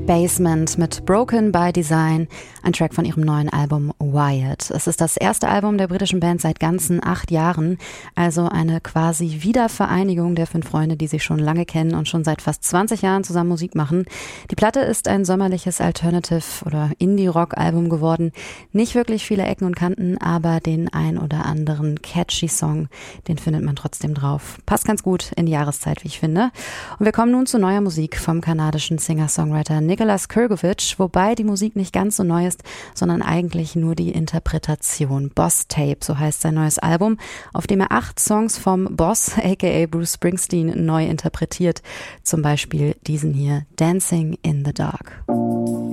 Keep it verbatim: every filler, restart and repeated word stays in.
Basement mit Broken by Design, ein Track von ihrem neuen Album Wired. Es ist das erste Album der britischen Band seit ganzen acht Jahren, also eine quasi Wiedervereinigung der fünf Freunde, die sich schon lange kennen und schon seit fast zwanzig Jahren zusammen Musik machen. Die Platte ist ein sommerliches Alternative- oder Indie-Rock-Album geworden. Nicht wirklich viele Ecken und Kanten, aber den ein oder anderen catchy Song, den findet man trotzdem drauf. Passt ganz gut in die Jahreszeit, wie ich finde. Und wir kommen nun zu neuer Musik vom kanadischen Singer-Songwriter Nicholas Krgovich, wobei die Musik nicht ganz so neu ist, sondern eigentlich nur die Interpretation. Boss Tape, so heißt sein neues Album, auf dem er acht Songs vom Boss, aka Bruce Springsteen, neu interpretiert. Zum Beispiel diesen hier, Dancing in the Dark.